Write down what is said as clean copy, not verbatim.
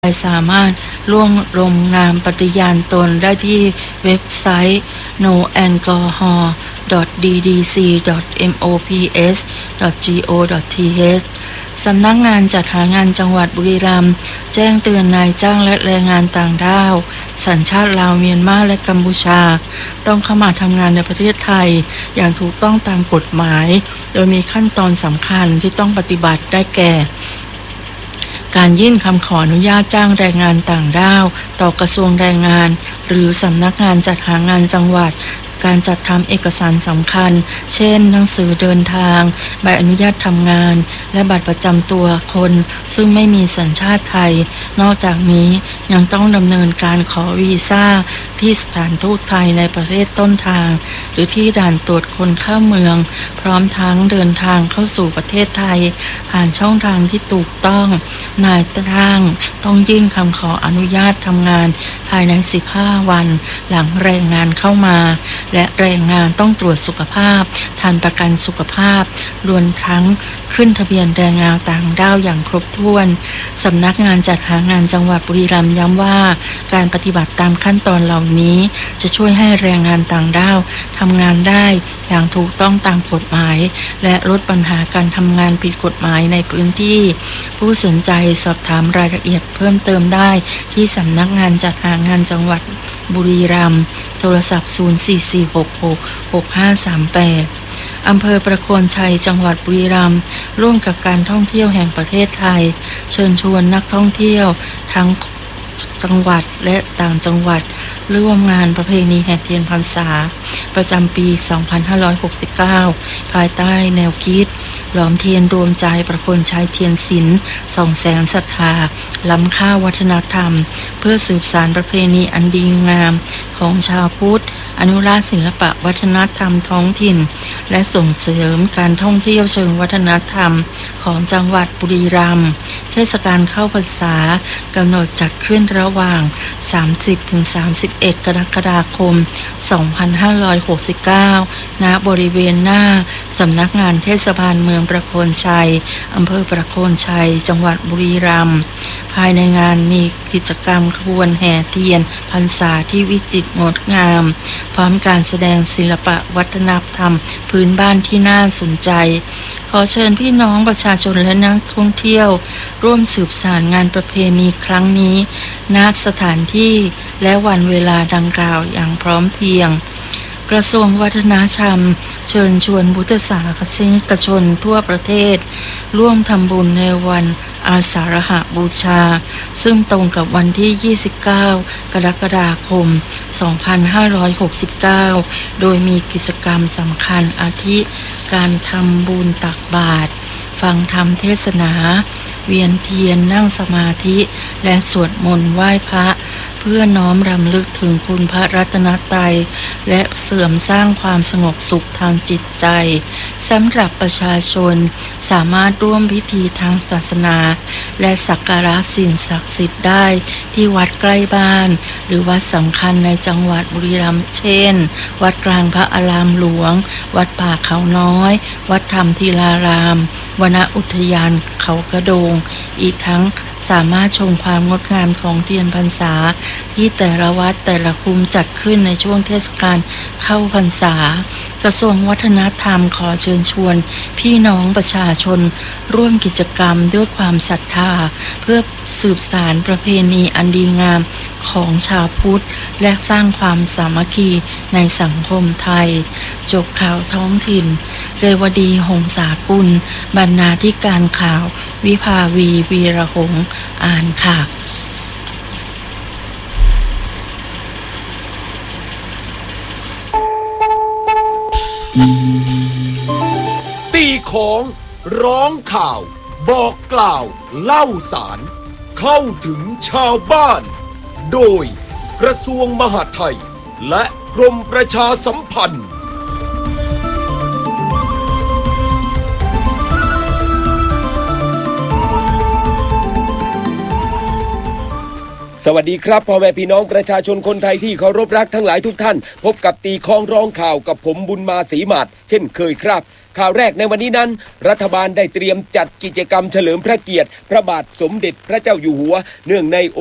สามารถร่วมลงนามปฏิญาณตนได้ที่เว็บไซต์ noalcohol.ddc.mops.go.th สำนักงานจัดหางานจังหวัดบุรีรัมย์แจ้งเตือนนายจ้างและแรงงานต่างด้าวสัญชาติลาวเมียนมาและกัมพูชาต้องเข้ามาทำงานในประเทศไทยอย่างถูกต้องตามกฎหมายโดยมีขั้นตอนสำคัญที่ต้องปฏิบัติได้แก่การยื่นคำขออนุญาตจ้างแรงงานต่างด้าวต่อกระทรวงแรงงานหรือสำนักงานจัดหางานจังหวัดการจัดทำเอกสารสำคัญเช่นหนังสือเดินทางใบอนุญาตทำงานและบัตรประจำตัวคนซึ่งไม่มีสัญชาติไทยนอกจากนี้ยังต้องดำเนินการขอวีซ่าที่สถานทูตไทยในประเทศต้นทางหรือที่ด่านตรวจคนเข้าเมืองพร้อมทั้งเดินทางเข้าสู่ประเทศไทยผ่านช่องทางที่ถูกต้องนายจ้างต้องยื่นคำขออนุญาตทำงานภายใน15วันหลังแรงงานเข้ามาและแรงงานต้องตรวจสุขภาพทานประกันสุขภาพรวมทั้งขึ้นทะเบียนแรงงานต่างด้าวอย่างครบถ้วนสำนักงานจัดหางานจังหวัดบุรีรัมย์ย้ำว่าการปฏิบัติตามขั้นตอนเหล่านี้จะช่วยให้แรงงานต่างด้าวทำงานได้อย่างถูกต้องตามกฎหมายและลดปัญหาการทำงานผิดกฎหมายในพื้นที่ผู้สนใจสอบถามรายละเอียดเพิ่มเติมได้ที่สำนักงานจัดหางานจังหวัดบุรีรัมย์โทรศัพท์0446666538อำเภอประโคนชัยจังหวัดบุรีรัมย์ร่วมกับการท่องเที่ยวแห่งประเทศไทยเชิญชวนนักท่องเที่ยวทั้งจังหวัดและต่างจังหวัดร่วมงานประเพณีแห่เทียนพรรษาประจำปี 2569 ภายใต้แนวคิดหลอมเทียนรวมใจประโคนชัยเทียนศิลป์ส่องแสงศรัทธาล้ำค่าวัฒนธรรมเพื่อสืบสานประเพณีอันดีงามของชาวพุทธอนุรักษ์ศิลปะวัฒนธรรมท้องถิ่นและส่งเสริมการท่องเที่ยวเชิงวัฒนธรรมของจังหวัดบุรีรัมย์เทศกาลเข้าพรรษากำหนดจัดขึ้นระหว่าง 30-31 กรกฎาคม 2569 ณ บริเวณหน้าสำนักงานเทศบาลเมืองประโคนชัยอำเภอประโคนชัยจังหวัดบุรีรัมย์ภายในงานมีกิจกรรมขบวนแห่เทียนพรรษาที่วิจิตรงดงามพร้อมการแสดงศิลปะวัฒนธรรมพื้นบ้านที่น่าสนใจขอเชิญพี่น้องประชาชนและนักท่องเที่ยวร่วมสืบสานงานประเพณีครั้งนี้ณสถานที่และวันเวลาดังกล่าวอย่างพร้อมเพรียงกระทรวงวัฒนธรรมเชิญชวนพุทธศาสนิกชนทั่วประเทศร่วมทำบุญในวันอาสาฬหบูชาซึ่งตรงกับวันที่ 29 กรกฎาคม 2569 โดยมีกิจกรรมสำคัญอาทิการทำบุญตักบาตรฟังธรรมเทศนาเวียนเทียนนั่งสมาธิและสวดมนต์ไหว้พระเพื่อน้อมรำลึกถึงคุณพระรัตนตรัยและเสริมสร้างความสงบสุขทางจิตใจสำหรับประชาชนสามารถร่วมพิธีทางศาสนาและสักการะสิ่งศักดิ์สิทธิ์ได้ที่วัดใกล้บ้านหรือวัดสำคัญในจังหวัดบุรีรัมย์เช่นวัดกลางพระอารามหลวงวัดป่าเขาน้อยวัดธรรมธีรารามวนอุทยานเขากระโดงอีกทั้งสามารถชมความงดงามของเทียนพรรษาที่แต่ละวัดแต่ละคุ้มจัดขึ้นในช่วงเทศกาลเข้าพรรษากระทรวงวัฒนธรรมขอเชิญชวนพี่น้องประชาชนร่วมกิจกรรมด้วยความศรัทธาเพื่อสืบสานประเพณีอันดีงามของชาวพุทธและสร้างความสามัคคีในสังคมไทยจบข่าวท้องถิ่นเรวดีหงสากุลบรรณาธิการข่าววิภาวีวีระหงส์อ่านค่ะตีของร้องข่าวบอกกล่าวเล่าสารเข้าถึงชาวบ้านโดยกระทรวงมหาดไทยและกรมประชาสัมพันธ์สวัสดีครับพ่อแม่พี่น้องประชาชนคนไทยที่เคารพรักทั้งหลายทุกท่านพบกับตีคล้องร้องข่าวกับผมบุญมาศรีหมาดเช่นเคยครับข่าวแรกในวันนี้นั้นรัฐบาลได้เตรียมจัดกิจกรรมเฉลิมพระเกียรติพระบาทสมเด็จพระเจ้าอยู่หัวเนื่องใน